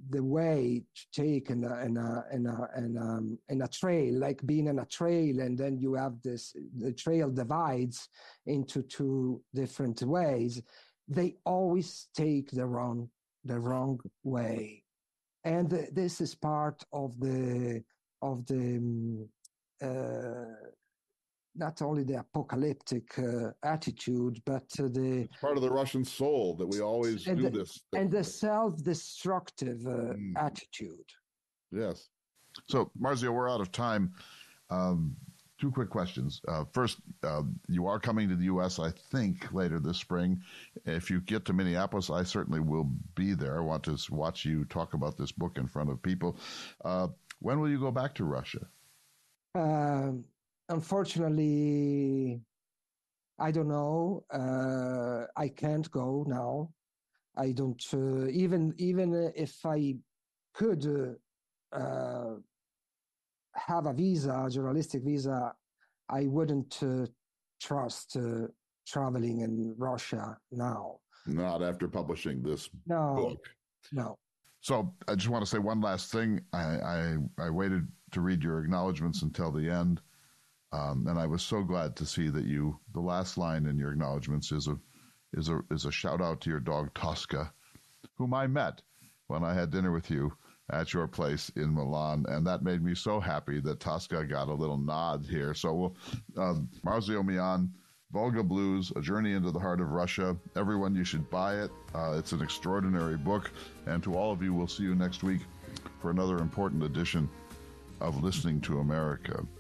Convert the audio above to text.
the way to take in a trail, like being in a trail, and then you have the trail divides into two different ways. They always take the wrong way, and this is part of the not only the apocalyptic attitude, but it's part of the Russian soul that we always do this. And the self-destructive attitude. Yes. So, Marzio, we're out of time. Two quick questions. First, you are coming to the U.S., I think, later this spring. If you get to Minneapolis, I certainly will be there. I want to watch you talk about this book in front of people. When will you go back to Russia? Unfortunately, I don't know. I can't go now. I don't even if I could have a visa, a journalistic visa, I wouldn't trust traveling in Russia now. Not after publishing this book. No. So I just want to say one last thing. I waited to read your acknowledgments until the end. And I was so glad to see that the last line in your acknowledgments is a shout out to your dog Tosca, whom I met when I had dinner with you at your place in Milan, and that made me so happy that Tosca got a little nod here. So, Marzio Mian, Volga Blues: A Journey into the Heart of Russia. Everyone, you should buy it. It's an extraordinary book, and to all of you, we'll see you next week for another important edition of Listening to America.